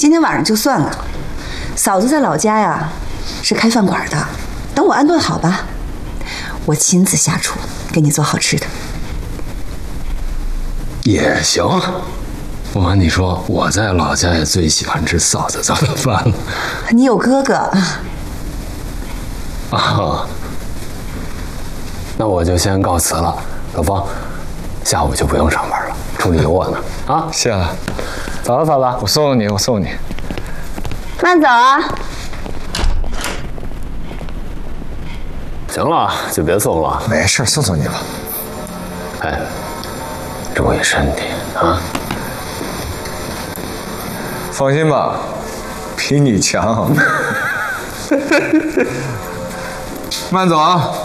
今天晚上就算了。嫂子在老家呀，是开饭馆的。等我安顿好吧，我亲自下厨给你做好吃的。 也行。不瞒你说，我在老家也最喜欢吃嫂子做的饭了。 你有哥哥啊，那我就先告辞了。老方，下午就不用上班了，处里有我呢。啊， 谢了。 走了，嫂子， 我送你，我送你。 慢走啊！ 行了，就别送了。 没事，送送你吧。 哎，注意身体啊！ 放心吧，比你强。慢走啊！